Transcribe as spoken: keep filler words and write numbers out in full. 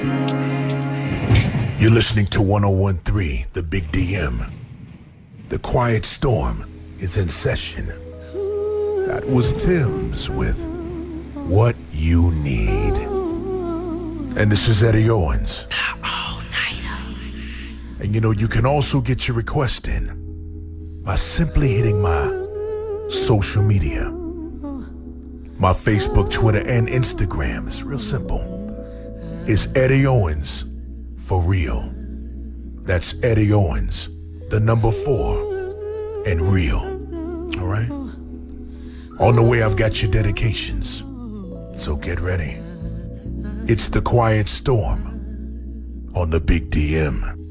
You're listening to one oh one point three, The Big D M. The Quiet Storm is in session. That was Tim's with What You Need. And this is Eddie Owens. And you know, you can also get your request in by simply hitting my social media. My Facebook, Twitter, and Instagram is real simple. It's Eddie Owens for real. That's Eddie Owens, the number four, and real. All right? On the way, I've got your dedications. So get ready. It's the Quiet Storm on the Big D M.